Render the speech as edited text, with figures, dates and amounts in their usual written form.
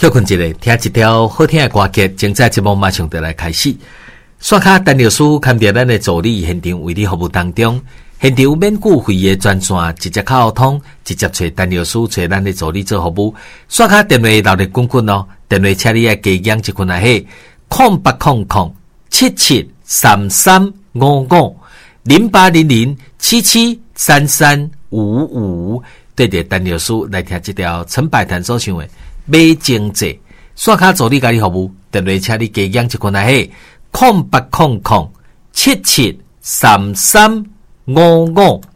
休困一下，听一条好听的歌曲，精彩节目马上就来开始。刷卡陈律师看到咱的助理现场为你服务当中，现场免付费的专线，直接靠通，直接找陈律师，找咱的助理做服务。刷卡电话闹热滚滚哦，电话请你来加减一群啊嘿，08007733550800773355，对着陈律师来听这条陈百潭所唱的。买经济，刷卡助理甲你服务，电话请你加减一群啊嘿，0800773355。